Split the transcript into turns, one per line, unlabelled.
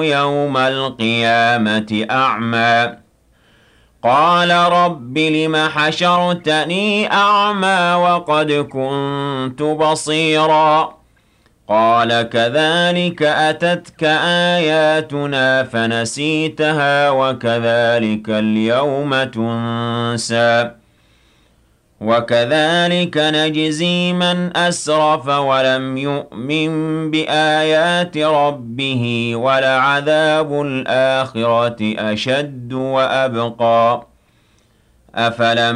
يوم القيامة أعمى قال رب لم حشرتني أعمى وقد كنت بصيرا قال كذلك أتتك آياتنا فنسيتها وكذلك اليوم تنسى وكذلك نجزي من أسرف ولم يؤمن بآيات ربه ولعذاب الآخرة أشد وأبقى أفلم